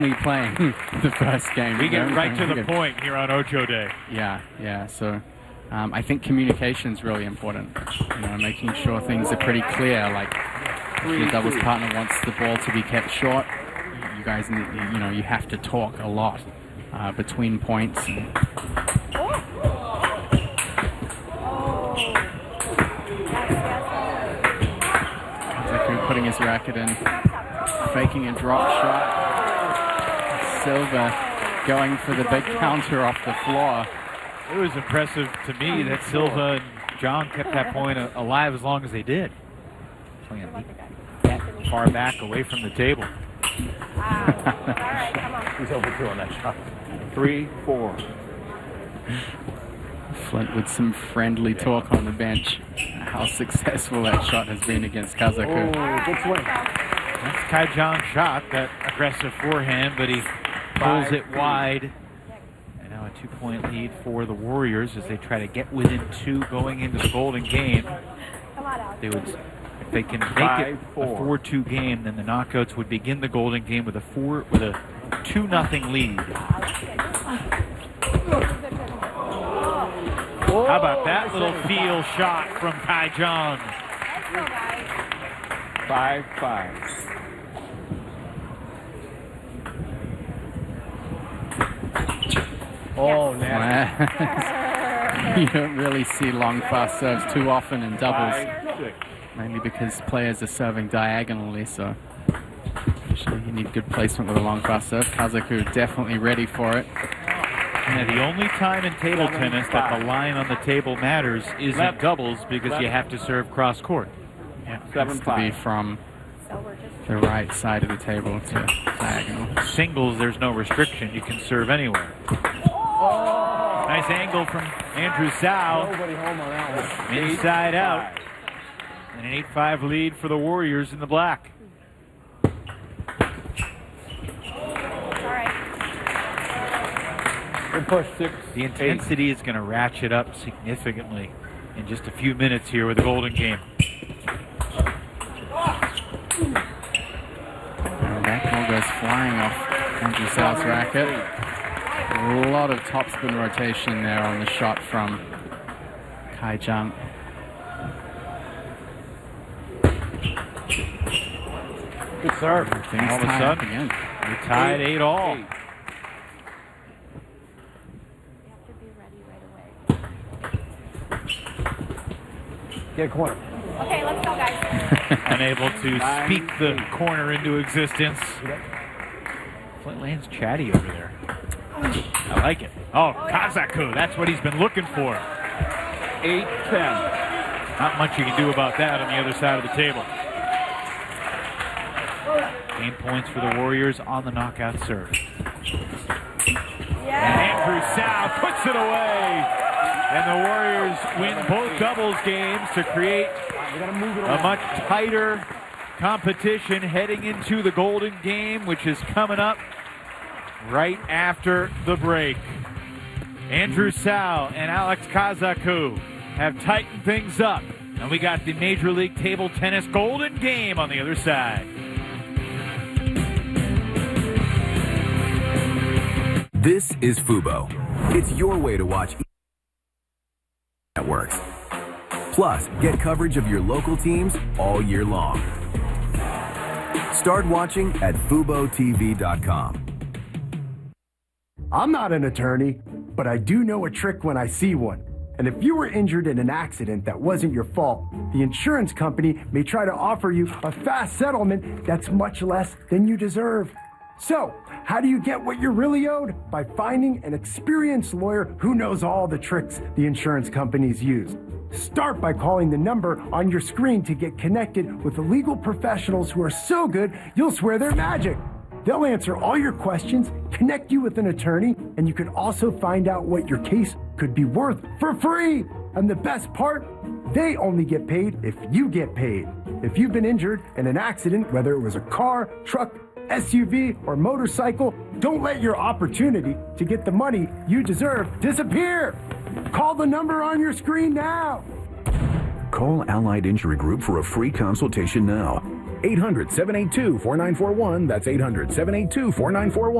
We playing the first game. We get right to the point here on Ocho Day. Yeah. So I think communication is really important. You know, making sure things are pretty clear. Like if your doubles partner wants the ball to be kept short, you guys need, you have to talk a lot between points. Kazaku putting his racket in, faking a drop shot. Silva going for the big counter off the floor. It was impressive to me that Silva and John kept that point alive as long as they did. Playing that far back away from the table. He's over 2 on that shot. 3-4. Flint with some friendly talk on the bench. How successful that shot has been against Kazaku. Good swing. That's Kai John's shot, that aggressive forehand, but he pulls it wide. And now a 2-point lead for the Warriors as they try to get within 2 going into the Golden game. They would, if they can make it a 4-2 game, then the knockouts would begin the Golden game with a 2-0 lead. How about that little feel shot from Kai John? 5-5. Oh, nasty. You don't really see long, fast serves too often in doubles. 5-6. Mainly because players are serving diagonally, so usually you need good placement with a long, fast serve. Kazaku definitely ready for it. Yeah, the only time in table tennis that the line on the table matters is in doubles because you have to serve cross court. Yeah, it has to be from the right side of the table to diagonal. Singles, there's no restriction. You can serve anywhere. Nice angle from Andrew Zhao. Nobody home on that one. Inside out. And an 8-5 lead for the Warriors in the black. Good push, 6. The intensity is going to ratchet up significantly in just a few minutes here with the Golden game. And that ball goes flying off Andrew Zhao's racket. A lot of topspin rotation there on the shot from Kai Jung. Good serve. All of a sudden, again. we tied 8-all. Get a corner. Okay, let's go, guys. Unable to speak the corner into existence. Flint Lane's chatty over there. I like it. Oh, Kazaku, that's what he's been looking for. 8-10. Not much you can do about that on the other side of the table. Game points for the Warriors on the knockout serve. And Andrew Zhao puts it away. And the Warriors win both doubles games to create a much tighter competition heading into the Golden game, which is coming up right after the break. Andrew Zhao and Alex Kazaku have tightened things up. And we got the Major League Table Tennis Golden game on the other side. This is Fubo. It's your way to watch networks. Plus, get coverage of your local teams all year long. Start watching at FuboTV.com. I'm not an attorney, but I do know a trick when I see one. And if you were injured in an accident that wasn't your fault, the insurance company may try to offer you a fast settlement that's much less than you deserve. So, how do you get what you're really owed? By finding an experienced lawyer who knows all the tricks the insurance companies use. Start by calling the number on your screen to get connected with the legal professionals who are so good you'll swear they're magic. They'll answer all your questions, connect you with an attorney, and you can also find out what your case could be worth for free. And the best part, they only get paid if you get paid. If you've been injured in an accident, whether it was a car, truck, SUV, or motorcycle, don't let your opportunity to get the money you deserve disappear. Call the number on your screen now. Call Allied Injury Group for a free consultation now. 800-782-4941. That's 800-782-4941.